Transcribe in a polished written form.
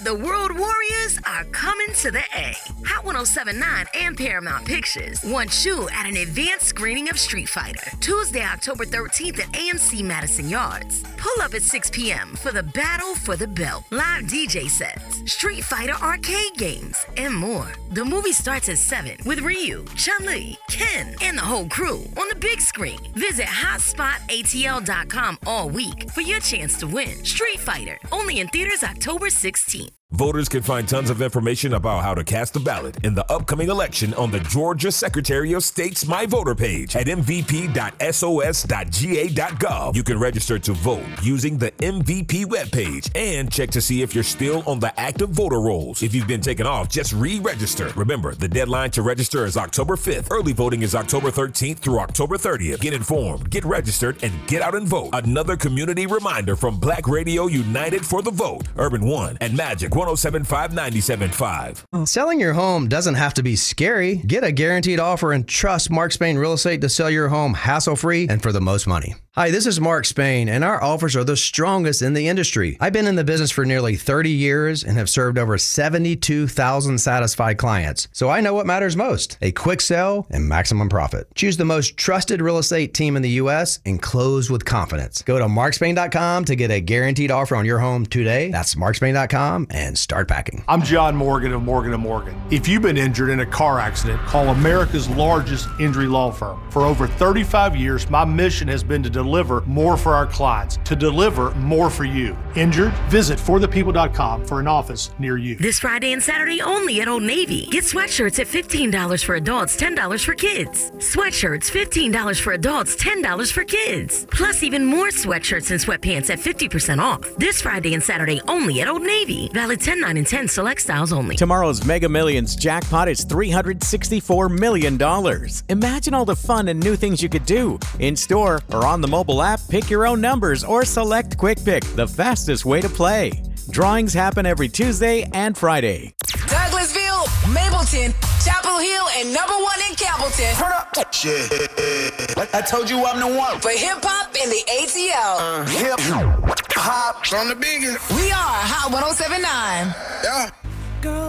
The World Warriors are coming to the A. Hot 1079 and Paramount Pictures want you at an advanced screening of Street Fighter, Tuesday, October 13th at AMC Madison Yards. Pull up at 6 p.m. for the Battle for the Belt, live DJ sets, Street Fighter arcade games, and more. The movie starts at 7 with Ryu, Chun-Li, Ken, and the whole crew on the big screen. Visit hotspotatl.com all week for your chance to win. Street Fighter, only in theaters October 16th. Voters can find tons of information about how to cast a ballot in the upcoming election on the Georgia Secretary of State's My Voter page at mvp.sos.ga.gov. You can register to vote using the MVP webpage and check to see if you're still on the active voter rolls. If you've been taken off, just re-register. Remember, the deadline to register is October 5th. Early voting is October 13th through October 30th. Get informed, get registered, and get out and vote. Another community reminder from Black Radio United for the Vote. Urban One and Magic 107.5 97.5. Selling your home doesn't have to be scary. Get a guaranteed offer and trust Mark Spain Real Estate to sell your home hassle-free and for the most money. Hi, this is Mark Spain, and our offers are the strongest in the industry. I've been in the business for nearly 30 years and have served over 72,000 satisfied clients. So I know what matters most: a quick sell and maximum profit. Choose the most trusted real estate team in the U.S. and close with confidence. Go to markspain.com to get a guaranteed offer on your home today. That's markspain.com and start packing. I'm John Morgan of Morgan & Morgan. If you've been injured in a car accident, call America's largest injury law firm. For over 35 years, my mission has been to deliver more for our clients, to deliver more for you. Injured? Visit forthepeople.com for an office near you. This Friday and Saturday only at Old Navy. Get sweatshirts at $15 for adults, $10 for kids. Sweatshirts, $15 for adults, $10 for kids. Plus even more sweatshirts and sweatpants at 50% off. This Friday and Saturday only at Old Navy. Valid 10, 9, and 10 select styles only. Tomorrow's Mega Millions jackpot is $364 million. Imagine all the fun and new things you could do. In store or on the mobile app, pick your own numbers or select Quick Pick, the fastest way to play. Drawings happen every Tuesday and Friday. Douglasville, Mableton, Chapel Hill, and #1 in Campbellton. Turn up. Shit. I told you I'm the one. For hip-hop in the ATL. Hip-hop on the biggest. We are Hot 107.9. Yeah.